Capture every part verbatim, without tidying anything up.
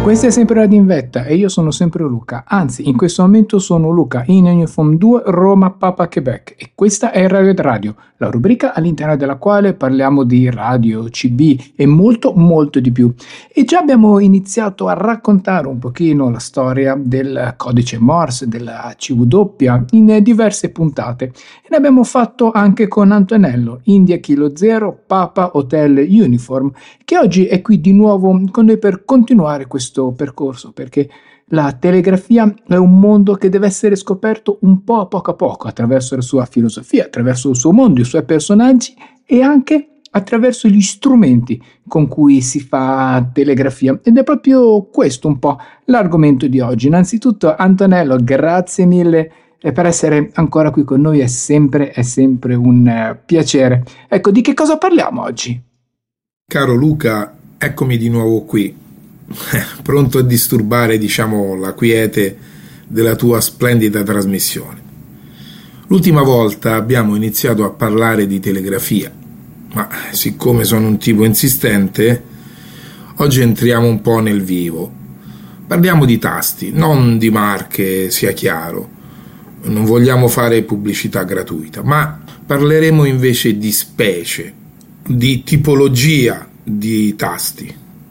Questa è sempre Radio Invetta e io sono sempre Luca, anzi in questo momento sono Luca in Uniform due Roma Papa Quebec e questa è Radio Radio, la rubrica all'interno della quale parliamo di radio, C B e molto molto di più. E già abbiamo iniziato a raccontare un pochino la storia del codice Morse, della C W in diverse puntate e ne abbiamo fatto anche con Antonello, India Kilo Zero Papa Hotel Uniform, che oggi è qui di nuovo con noi per continuare questo percorso, perché la telegrafia è un mondo che deve essere scoperto un po' a poco a poco attraverso la sua filosofia, attraverso il suo mondo, i suoi personaggi e anche attraverso gli strumenti con cui si fa telegrafia, ed è proprio questo un po' l'argomento di oggi. Innanzitutto Antonello, grazie mille per essere ancora qui con noi, è sempre, è sempre un uh, piacere. Ecco, di che cosa parliamo oggi? Caro Luca, eccomi di nuovo qui, pronto a disturbare, diciamo, la quiete della tua splendida trasmissione. L'ultima volta abbiamo iniziato a parlare di telegrafia, ma siccome sono un tipo insistente, oggi entriamo un po' nel vivo. Parliamo di tasti, non di marche, sia chiaro. Non vogliamo fare pubblicità gratuita, ma parleremo invece di specie, di tipologia di tasti.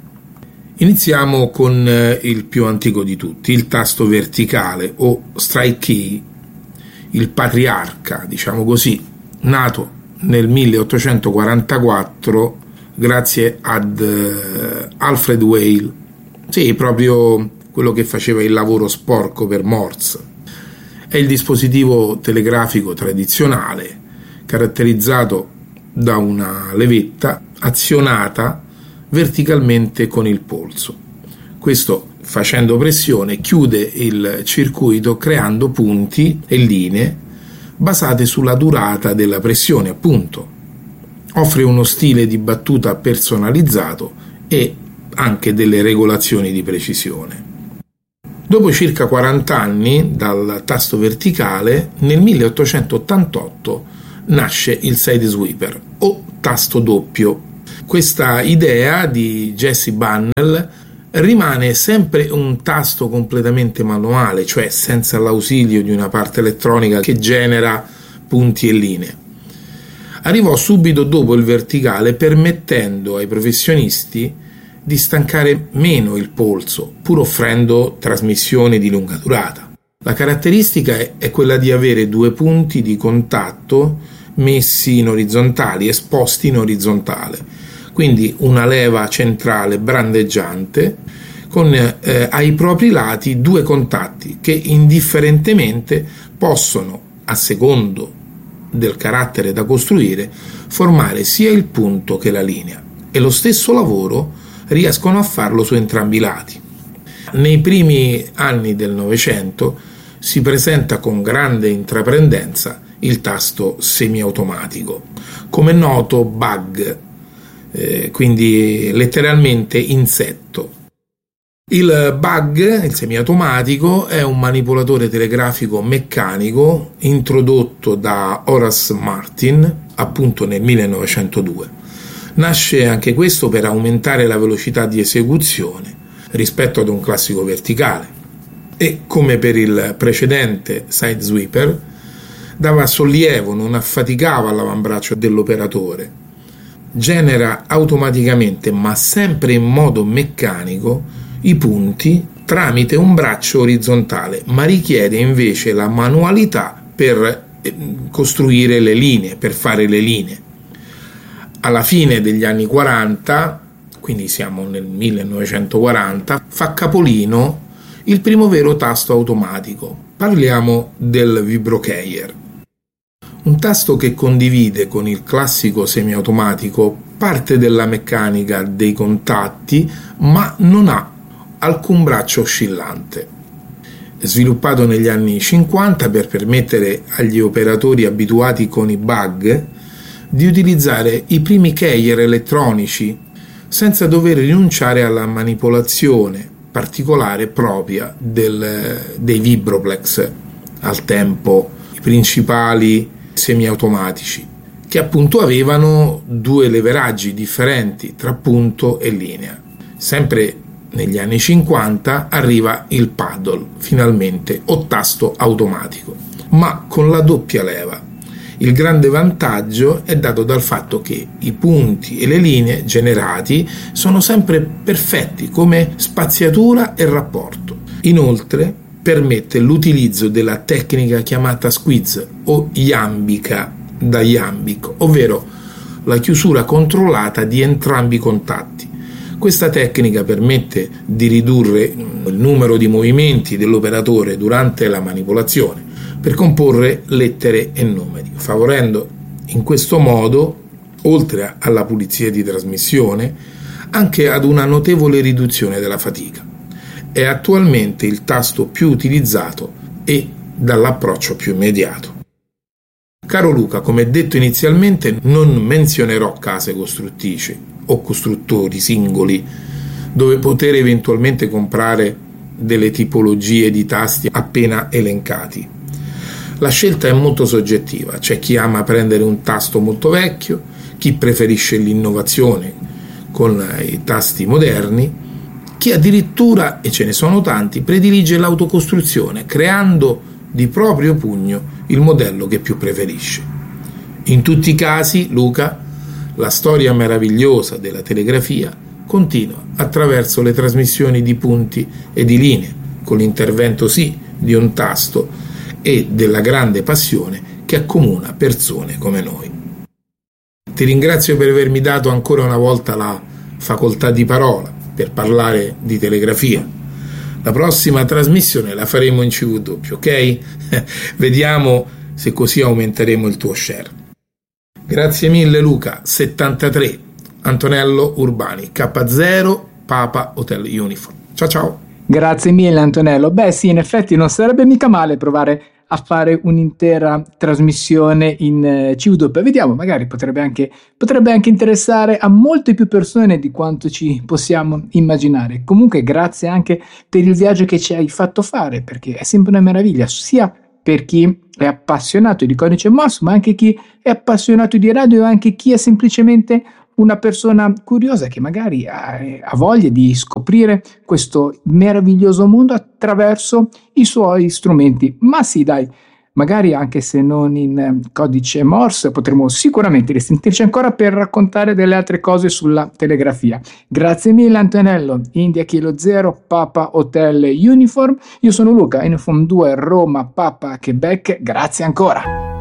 Iniziamo con il più antico di tutti, il tasto verticale o strike key, il patriarca, diciamo così, nato nel milleottocentoquarantaquattro grazie ad uh, Alfred Weill, sì, proprio quello che faceva il lavoro sporco per Morse. È il dispositivo telegrafico tradizionale, caratterizzato da una levetta azionata verticalmente con il polso. Questo, facendo pressione, chiude il circuito creando punti e linee basate sulla durata della pressione, appunto. Offre uno stile di battuta personalizzato e anche delle regolazioni di precisione. Dopo circa quaranta anni dal tasto verticale, nel milleottocentottantotto nasce il side sweeper o tasto doppio. Questa idea di Jesse Bunnell rimane sempre un tasto completamente manuale, cioè senza l'ausilio di una parte elettronica che genera punti e linee. Arrivò subito dopo il verticale, permettendo ai professionisti di stancare meno il polso, pur offrendo trasmissioni di lunga durata. La caratteristica è quella di avere due punti di contatto messi in orizzontali, esposti in orizzontale, quindi una leva centrale brandeggiante con eh, ai propri lati due contatti che indifferentemente possono, a secondo del carattere da costruire, formare sia il punto che la linea, e lo stesso lavoro riescono a farlo su entrambi i lati. Nei primi anni del Novecento si presenta con grande intraprendenza il tasto semiautomatico, come noto bug, eh, quindi letteralmente insetto. Il bug, il semiautomatico, è un manipolatore telegrafico meccanico introdotto da Horace Martin appunto nel millenovecentodue. Nasce anche questo per aumentare la velocità di esecuzione rispetto ad un classico verticale e, come per il precedente side sweeper, dava sollievo, non affaticava l'avambraccio dell'operatore. Genera automaticamente, ma sempre in modo meccanico, i punti tramite un braccio orizzontale, ma richiede invece la manualità per costruire le linee, per fare le linee. Alla fine degli anni quaranta, quindi siamo nel millenovecentoquaranta, fa capolino il primo vero tasto automatico. Parliamo del vibrokeyer, un tasto che condivide con il classico semiautomatico parte della meccanica dei contatti, ma non ha alcun braccio oscillante. Sviluppato negli anni cinquanta per permettere agli operatori abituati con i bug di utilizzare i primi keyer elettronici senza dover rinunciare alla manipolazione particolare propria del, dei vibroplex, al tempo i principali semiautomatici, che appunto avevano due leveraggi differenti tra punto e linea. Sempre negli anni cinquanta, arriva il paddle, finalmente, o tasto automatico, ma con la doppia leva. Il grande vantaggio è dato dal fatto che i punti e le linee generati sono sempre perfetti come spaziatura e rapporto. Inoltre permette l'utilizzo della tecnica chiamata squeeze o iambica da iambic, ovvero la chiusura controllata di entrambi i contatti. Questa tecnica permette di ridurre il numero di movimenti dell'operatore durante la manipolazione per comporre lettere e numeri, favorendo in questo modo, oltre alla pulizia di trasmissione, anche ad una notevole riduzione della fatica. È attualmente il tasto più utilizzato e dall'approccio più immediato. Caro Luca, come detto inizialmente, non menzionerò case costruttrici o costruttori singoli dove poter eventualmente comprare delle tipologie di tasti appena elencati. La scelta è molto soggettiva, c'è chi ama prendere un tasto molto vecchio, chi preferisce l'innovazione con i tasti moderni, chi addirittura, e ce ne sono tanti, predilige l'autocostruzione, creando di proprio pugno il modello che più preferisce. In tutti i casi, Luca, la storia meravigliosa della telegrafia continua attraverso le trasmissioni di punti e di linee, con l'intervento sì di un tasto e della grande passione che accomuna persone come noi. Ti ringrazio per avermi dato ancora una volta la facoltà di parola per parlare di telegrafia. La prossima trasmissione la faremo in C V W, ok? Vediamo se così aumenteremo il tuo share. Grazie mille Luca. settantatré Antonello Urbani, K zero Papa Hotel Uniform. Ciao ciao. Grazie mille Antonello. Beh sì, in effetti non sarebbe mica male provare a fare un'intera trasmissione in C V W. Vediamo, magari potrebbe anche, potrebbe anche interessare a molte più persone di quanto ci possiamo immaginare. Comunque grazie anche per il viaggio che ci hai fatto fare, perché è sempre una meraviglia, sia per chi è appassionato di codice Morse, ma anche chi è appassionato di radio e anche chi è semplicemente una persona curiosa che magari ha, ha voglia di scoprire questo meraviglioso mondo attraverso i suoi strumenti. Ma sì, dai, magari anche se non in codice Morse potremo sicuramente risentirci ancora per raccontare delle altre cose sulla telegrafia. Grazie mille Antonello. India Kilo Zero Papa Hotel Uniform. Io sono Luca, Uniform due Roma Papa Quebec. Grazie ancora.